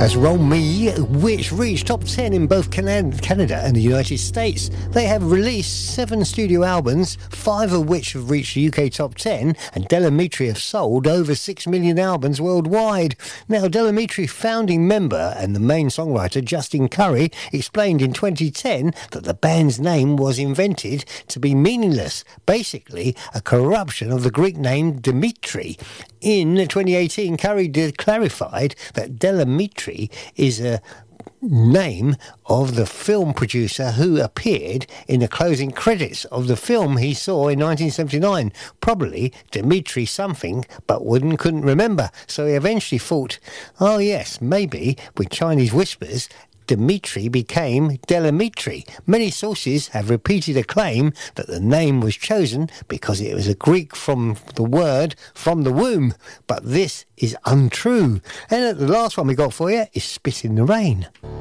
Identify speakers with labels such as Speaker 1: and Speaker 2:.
Speaker 1: As Roll Me, which reached top 10 in both Canada and the United States. They have released 7 studio albums, 5 of which have reached the UK top 10, and Del Amitri have sold over 6 million albums worldwide. Now, Del Amitri founding member and the main songwriter Justin Curry explained in 2010 that the band's name was invented to be meaningless, basically a corruption of the Greek name Dimitri. In 2018, Curry clarified that Del Amitri is a name of the film producer who appeared in the closing credits of the film he saw in 1979. Probably Dimitri something, but couldn't remember. So he eventually thought, oh yes, maybe with Chinese whispers, Dimitri became Del Amitri. Many sources have repeated a claim that the name was chosen because it was a Greek from the word from the womb, but this is untrue. And the last one we got for you is Spit in the Rain.